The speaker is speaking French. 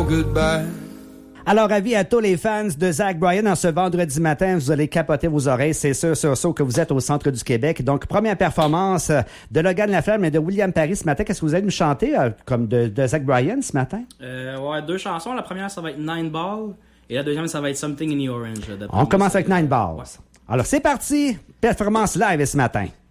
goodbye. Alors, avis à tous les fans de Zach Bryan, en ce vendredi matin, vous allez capoter vos oreilles, c'est sûr que vous êtes au centre du Québec. Donc, première performance de Logan Laflamme et de William Parry ce matin. Qu'est-ce que vous allez nous chanter comme de Zach Bryan ce matin? Ouais, 2 chansons. La première, ça va être Nine Ball. Et la deuxième, ça va être Something in the Orange. On commence avec Nine Balls. Ouais. Alors, c'est parti. Performance live ce matin.